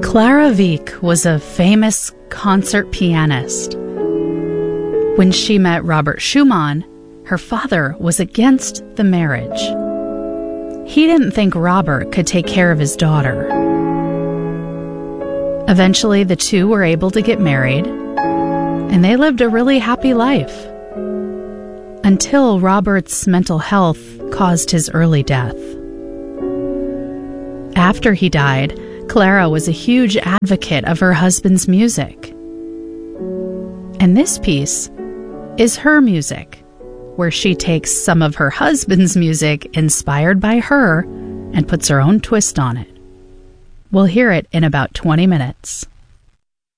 Clara Wieck was a famous concert pianist. When she met Robert Schumann, her father was against the marriage. He didn't think Robert could take care of his daughter. Eventually, the two were able to get married, and they lived a really happy life. Until Robert's mental health caused his early death. After he died, Clara was a huge advocate of her husband's music. And this piece is her music, where she takes some of her husband's music inspired by her and puts her own twist on it. We'll hear it in about 20 minutes.